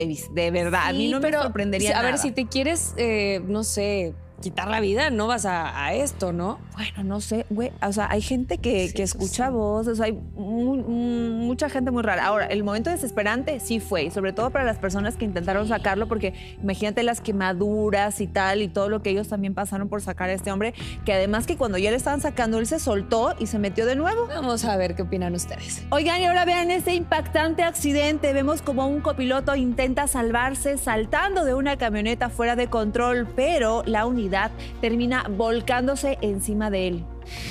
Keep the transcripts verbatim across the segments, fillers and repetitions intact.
de verdad. Sí, a mí no pero, me sorprendería A nada. ver, si te quieres, eh, no sé, quitar la vida, no vas a, a esto, ¿no? Bueno, no sé, güey. O sea, hay gente que, sí, que escucha sí. voces, o sea, hay muy, mucha gente muy rara. Ahora, el momento desesperante sí fue, y sobre todo para las personas que intentaron sacarlo, porque imagínate las quemaduras y tal, y todo lo que ellos también pasaron por sacar a este hombre, que además que cuando ya le estaban sacando, él se soltó y se metió de nuevo. Vamos a ver qué opinan ustedes. Oigan, y ahora vean este impactante accidente. Vemos como un copiloto intenta salvarse saltando de una camioneta fuera de control, pero la unidad termina volcándose encima de él.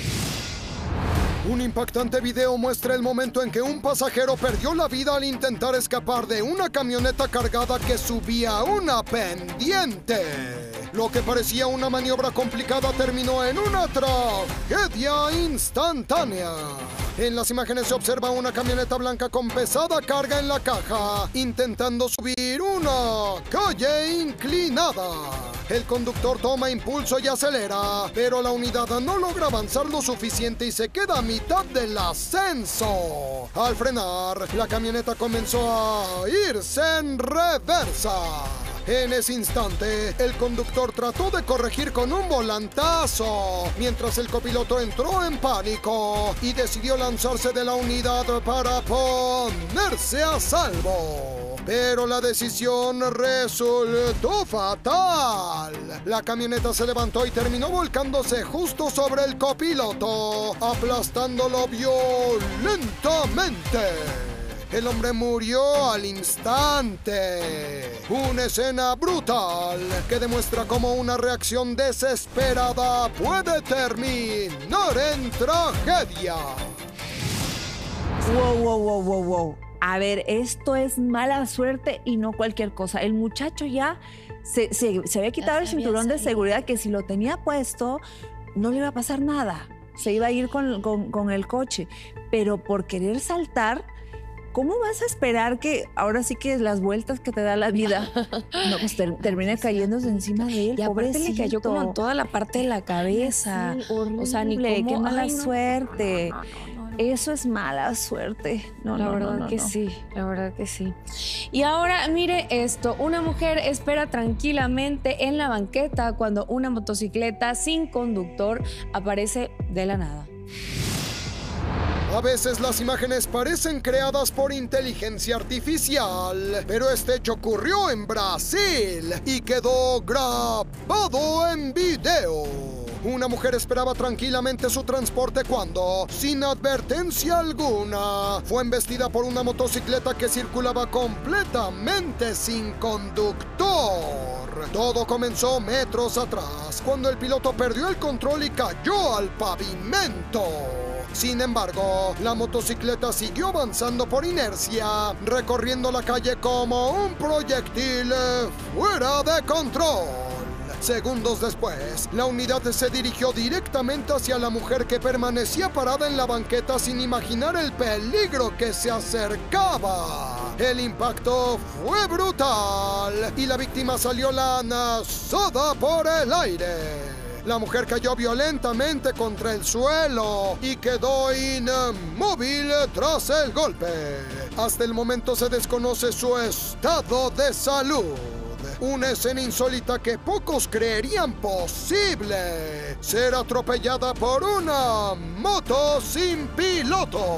Un impactante video muestra el momento en que un pasajero perdió la vida al intentar escapar de una camioneta cargada que subía una pendiente. Lo que parecía una maniobra complicada terminó en una tragedia instantánea. En las imágenes se observa una camioneta blanca con pesada carga en la caja, intentando subir una calle inclinada. El conductor toma impulso y acelera, pero la unidad no logra avanzar lo suficiente y se queda a mitad del ascenso. Al frenar, la camioneta comenzó a irse en reversa. En ese instante, el conductor trató de corregir con un volantazo, mientras el copiloto entró en pánico y decidió lanzarse de la unidad para ponerse a salvo. Pero la decisión resultó fatal. La camioneta se levantó y terminó volcándose justo sobre el copiloto, aplastándolo violentamente. El hombre murió al instante. Una escena brutal que demuestra cómo una reacción desesperada puede terminar en tragedia. Wow, wow, wow, wow, wow. A ver, esto es mala suerte y no cualquier cosa. El muchacho ya se, se, se había quitado el cinturón de seguridad, que si lo tenía puesto no le iba a pasar nada. Se iba a ir con, con, con el coche. Pero por querer saltar, ¿cómo vas a esperar que ahora sí que las vueltas que te da la vida no, pues ter, termine cayéndose encima de él? Y aparte le cayó como en toda la parte de la cabeza. Sí, horrible, o sea, ni cómo, qué mala ay, no. suerte. No, no, no, no. Eso es mala suerte. No, la no, verdad no, no, que no. sí, la verdad que sí. Y ahora, mire esto. Una mujer espera tranquilamente en la banqueta cuando una motocicleta sin conductor aparece de la nada. A veces las imágenes parecen creadas por inteligencia artificial, pero este hecho ocurrió en Brasil y quedó grabado en video. Una mujer esperaba tranquilamente su transporte cuando, sin advertencia alguna, fue embestida por una motocicleta que circulaba completamente sin conductor. Todo comenzó metros atrás, cuando el piloto perdió el control y cayó al pavimento. Sin embargo, la motocicleta siguió avanzando por inercia, recorriendo la calle como un proyectil fuera de control. Segundos después, la unidad se dirigió directamente hacia la mujer que permanecía parada en la banqueta sin imaginar el peligro que se acercaba. El impacto fue brutal y la víctima salió lanzada por el aire. La mujer cayó violentamente contra el suelo y quedó inmóvil tras el golpe. Hasta el momento se desconoce su estado de salud. Una escena insólita que pocos creerían posible. Ser atropellada por una moto sin piloto.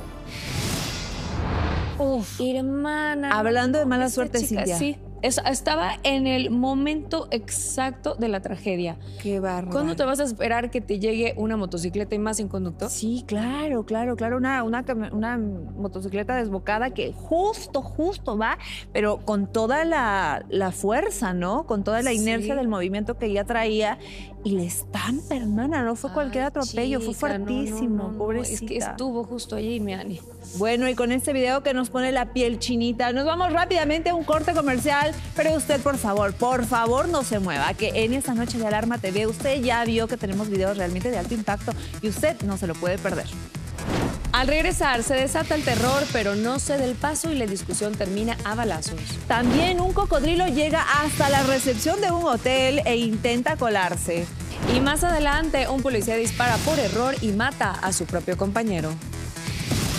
Uf, hermana. Hablando de mala suerte, chica, Cintia. Sí. Estaba en el momento exacto de la tragedia. Qué bárbaro. ¿Cuándo te vas a esperar que te llegue una motocicleta y más sin conductor? Sí, claro, claro, claro. Una, una, una motocicleta desbocada que justo, justo va, pero con toda la, la fuerza, ¿no? Con toda la inercia sí. del movimiento que ya traía. Y le estampa, hermana. No fue cualquier Ay, atropello, chica, fue fuertísimo. No, no, no, pobrecita. Es que estuvo justo allí, mi Ani. Bueno, y con este video que nos pone la piel chinita, nos vamos rápidamente a un corte comercial. Pero usted, por favor, por favor, no se mueva, que en esta noche de Alarma T V usted ya vio que tenemos videos realmente de alto impacto y usted no se lo puede perder. Al regresar, se desata el terror, pero no cede el paso y la discusión termina a balazos. También un cocodrilo llega hasta la recepción de un hotel e intenta colarse. Y más adelante, un policía dispara por error y mata a su propio compañero.